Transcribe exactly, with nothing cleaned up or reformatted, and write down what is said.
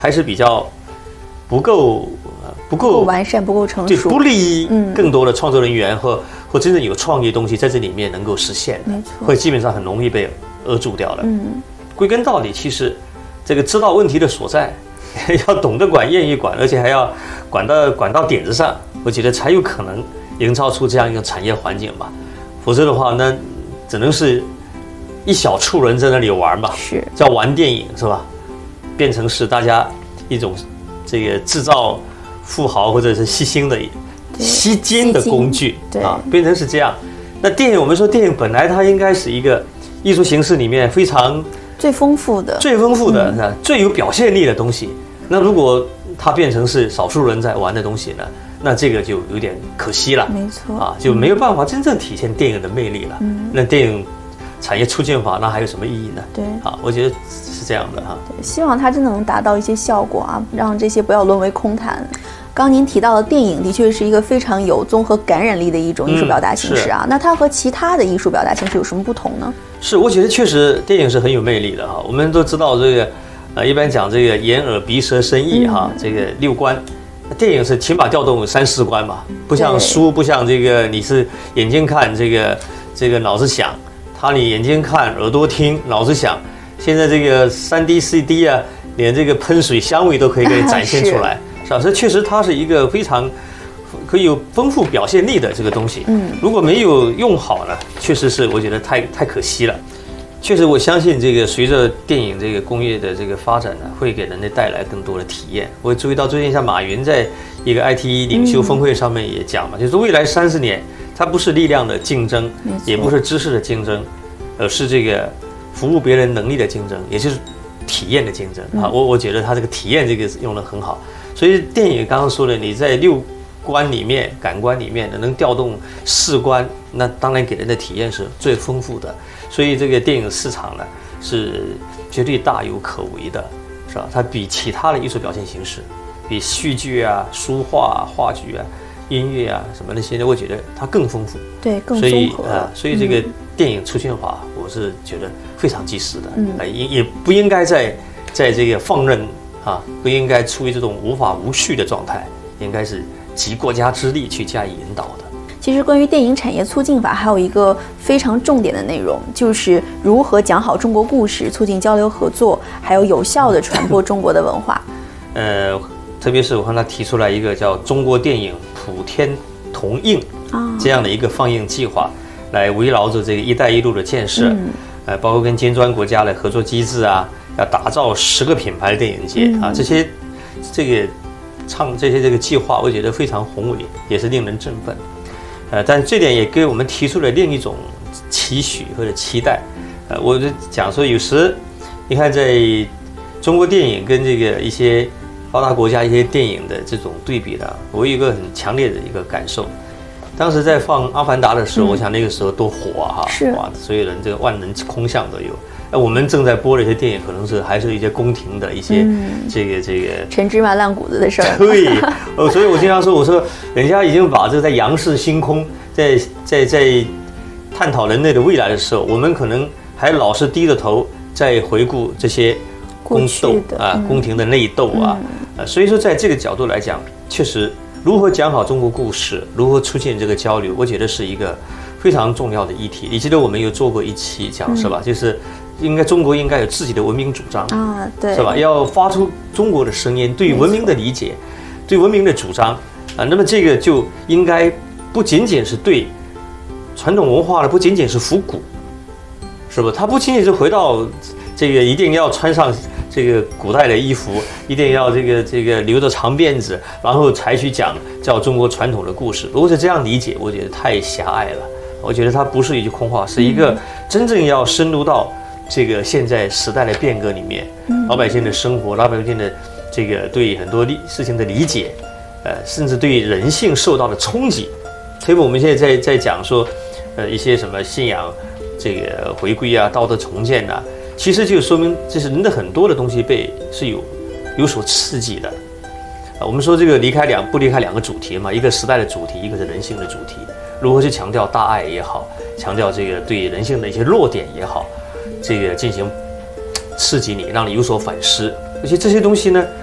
还是比较不够不够不够完善、不够成熟， 对，不利于更多的创作人员或、嗯、或真正有创意的东西在这里面能够实现的，会基本上很容易被扼住掉了。嗯，归根到底，其实这个知道问题的所在，要懂得管、愿意管，而且还要管到管到点子上，我觉得才有可能营造出这样一个产业环境吧。否则的话，那只能是一小撮人在那里玩嘛， 是叫玩电影是吧？变成是大家一种这个制造富豪或者是吸星的吸金的工具啊，变成是这样。那电影我们说电影本来它应该是一个艺术形式里面非常最丰富的、 最丰富的、嗯、最有表现力的东西。那如果它变成是少数人在玩的东西呢，那这个就有点可惜了。 没错啊，就没有办法真正体现电影的魅力了。嗯，那电影产业促进法那还有什么意义呢？ 对， 啊，我觉得是这样的哈。 对，希望它真的能达到一些效果啊，让这些不要沦为空谈。刚刚您提到的电影的确是一个非常有综合感染力的一种艺术表达形式啊，嗯、那它和其他的艺术表达形式有什么不同呢？ 是，我觉得确实电影是很有魅力的哈。我们都知道这个，呃，一般讲这个眼耳鼻舌身意哈，嗯、这个六官，电影是起码调动三四官嘛，不像书，不像这个你是眼睛看这个这个脑子想，它你眼睛看耳朵听脑子想，现在这个三 D 四 D 啊，连这个喷水香味都可以给你展现出来。小说确实它是一个非常可以有丰富表现力的这个东西，嗯，如果没有用好呢，确实是我觉得太太可惜了。确实，我相信这个随着电影这个工业的这个发展呢，会给人类带来更多的体验。我注意到最近像马云在一个 I T 领袖峰会上面也讲嘛，就是未来三十年，它不是力量的竞争，也不是知识的竞争，而是这个服务别人能力的竞争，也就是体验的竞争啊。我我觉得他这个体验这个用得很好。所以电影刚刚说的，你在六官里面、感官里面能调动四官，那当然给人的体验是最丰富的。所以这个电影市场呢是绝对大有可为的，是吧？它比其他的艺术表现形式，比戏剧啊、书画、话剧啊、音乐啊什么那些，我觉得它更丰富， 对，更综合。所以啊、 呃，所以这个电影促进法，我是觉得非常及时的，嗯，呃、也也不应该在在这个放任。啊，不应该处于这种无法无序的状态，应该是集国家之力去加以引导的。 其实，关于电影产业促进法，还有一个非常重点的内容，就是如何讲好中国故事，促进交流合作，还有有效地传播中国的文化。 呃，特别是我看他提出来一个叫“中国电影普天同映”这样的一个放映计划，来围绕着这个“一带一路”的建设，嗯、呃，包括跟金砖国家的合作机制啊。要打造十个品牌的电影节啊，这些这个唱这些这个计划，我觉得非常宏伟，也是令人振奋。呃，但这点也给我们提出了另一种期许或者期待。呃，我就讲说，有时你看，在中国电影跟这个一些发达国家一些电影的这种对比呢，我有一个很强烈的一个感受。当时在放《阿凡达》的时候，嗯、我想那个时候多火啊！ 是哇，所有人这个万人空巷都有。那我们正在播的一些电影，可能是还是一些宫廷的一些这个、嗯、这个陈芝麻烂谷子的事儿。 对，哦，所以我经常说，我说人家已经把这个在仰视星空，在在在探讨人类的未来的时候，我们可能还老是低着头在回顾这些宫斗啊、嗯、宫廷的内斗啊。嗯、所以说在这个角度来讲，确实如何讲好中国故事，如何出现这个交流，我觉得是一个非常重要的议题。你记得我们有做过一期讲、嗯、是吧？就是应该中国应该有自己的文明主张啊，对， 是吧？要发出中国的声音，对文明的理解，对文明的主张啊。那么这个就应该不仅仅是对传统文化的，不仅仅是复古，是吧？它不仅仅是回到这个一定要穿上这个古代的衣服，一定要这个这个留着长辫子，然后才去讲叫中国传统的故事。如果是这样理解，我觉得太狭隘了。我觉得它不是一句空话，是一个真正要深入到这个现在时代的变革里面，老百姓的生活，老百姓的这个对很多事情的理解，呃，甚至对人性受到的冲击。特别我们现在在在讲说，呃，一些什么信仰这个回归啊、道德重建啊，其实就说明这是人的很多的东西被是有有所刺激的。啊，我们说这个离开两不离开两个主题嘛，一个时代的主题，一个是人性的主题。如何去强调大爱也好，强调这个对人性的一些弱点也好，这个进行刺激你，让你有所反思。而且这些东西呢，